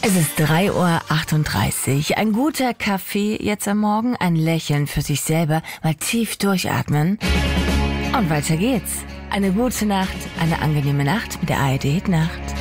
Es ist 3:38 Uhr. Ein guter Kaffee jetzt am Morgen, ein Lächeln für sich selber, mal tief durchatmen. Und weiter geht's. Eine gute Nacht, eine angenehme Nacht mit der ARD Hit Nacht.